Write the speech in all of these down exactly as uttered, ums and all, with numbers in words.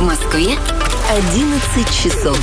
Москве одиннадцать часов.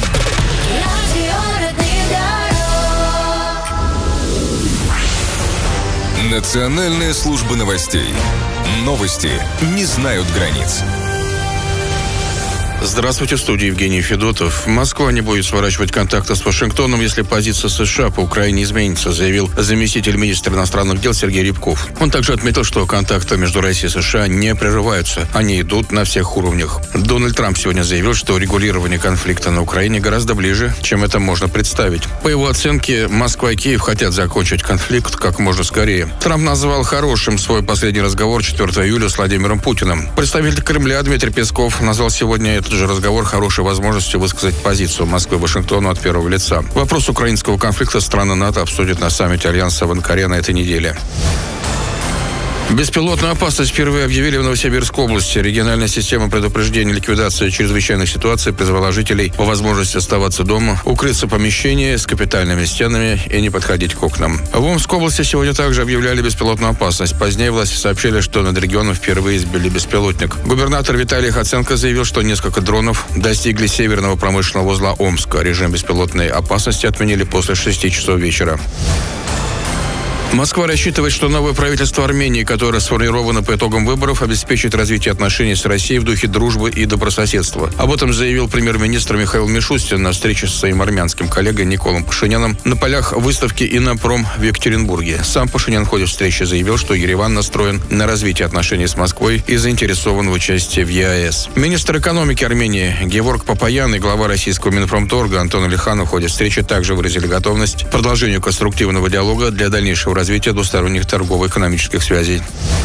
Национальная служба новостей. Новости не знают границ. Здравствуйте, в студии Евгений Федотов. Москва не будет сворачивать контакты с Вашингтоном, если позиция США по Украине изменится, заявил заместитель министра иностранных дел Сергей Рябков. Он также отметил, что контакты между Россией и США не прерываются. Они идут на всех уровнях. Дональд Трамп сегодня заявил, что регулирование конфликта на Украине гораздо ближе, чем это можно представить. По его оценке, Москва и Киев хотят закончить конфликт как можно скорее. Трамп назвал хорошим свой последний разговор четвёртого июля с Владимиром Путиным. Представитель Кремля Дмитрий Песков назвал сегодня это же разговор хорошей возможностью высказать позицию Москвы и Вашингтону от первого лица. Вопрос украинского конфликта страны НАТО обсудят на саммите Альянса в Анкаре на этой неделе. Беспилотную опасность впервые объявили в Новосибирской области. Региональная система предупреждения и ликвидации чрезвычайных ситуаций призвала жителей по возможности оставаться дома, укрыться в помещении с капитальными стенами и не подходить к окнам. В Омской области сегодня также объявляли беспилотную опасность. Позднее власти сообщили, что над регионом впервые сбили беспилотник. Губернатор Виталий Хоценко заявил, что несколько дронов достигли северного промышленного узла Омска. Режим беспилотной опасности отменили после шести часов вечера. Москва рассчитывает, что новое правительство Армении, которое сформировано по итогам выборов, обеспечит развитие отношений с Россией в духе дружбы и добрососедства. Об этом заявил премьер-министр Михаил Мишустин на встрече с своим армянским коллегой Николом Пашиняном на полях выставки «Иннопром» в Екатеринбурге. Сам Пашинян в ходе встречи заявил, что Ереван настроен на развитие отношений с Москвой и заинтересован в участии в ЕАЭС. Министр экономики Армении Геворг Папаян и глава российского Минпромторга Антон Алиханов в ходе встречи также выразили готовность к продолжению конструктивного диалога для дальнейшего развития двусторонних торгово-экономических связей.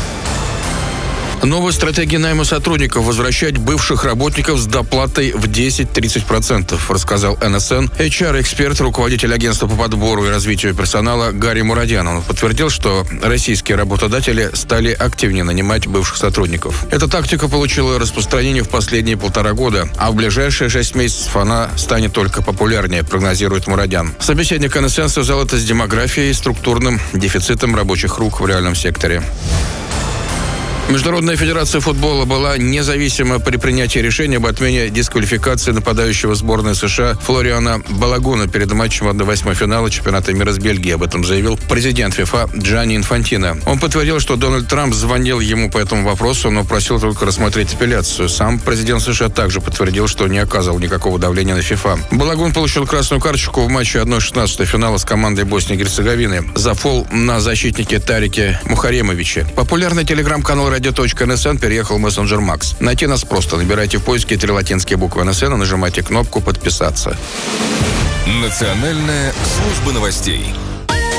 Новая стратегия найма сотрудников: возвращать бывших работников с доплатой в десять-тридцать процентов, рассказал эн эс эн эйч ар-эксперт, руководитель агентства по подбору и развитию персонала Гарри Мурадян. Он подтвердил, что российские работодатели стали активнее нанимать бывших сотрудников. Эта тактика получила распространение в последние полтора года, а в ближайшие шесть месяцев она станет только популярнее, прогнозирует Мурадян. Собеседник эн эс эн связал это с демографией и структурным дефицитом рабочих рук в реальном секторе. Международная федерация футбола была независима при принятии решения об отмене дисквалификации нападающего сборной США Флориана Балагуна перед матчем одна восьмой финала чемпионата мира с Бельгией. Об этом заявил президент ФИФА Джанни Инфантино. Он подтвердил, что Дональд Трамп звонил ему по этому вопросу, но просил только рассмотреть апелляцию. Сам президент США также подтвердил, что не оказывал никакого давления на ФИФА. Балагун получил красную карточку в матче одна шестнадцатая финала с командой Боснии и Герцеговины за фол на защитнике Тарике Мухаремовиче. Популярный телеграм-канал радио точка эн эс эн переехал в мессенджер Макс. Найти нас просто. Набирайте в поиске три латинские буквы эн эс эн и нажимайте кнопку «Подписаться». Национальная служба новостей.